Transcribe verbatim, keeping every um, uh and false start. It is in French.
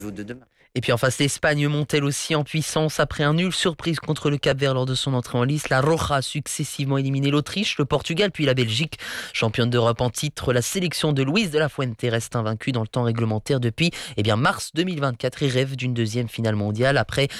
de demain. Et puis en face, l'Espagne monte-t-elle aussi en puissance après un nul surprise contre le Cap-Vert lors de son entrée en lice. La Roja a successivement éliminé l'Autriche, le Portugal puis la Belgique. Championne d'Europe en titre, la sélection de Luis de la Fuente reste invaincue dans le temps réglementaire depuis eh bien, mars deux mille vingt-quatre et rêve d'une deuxième finale mondiale après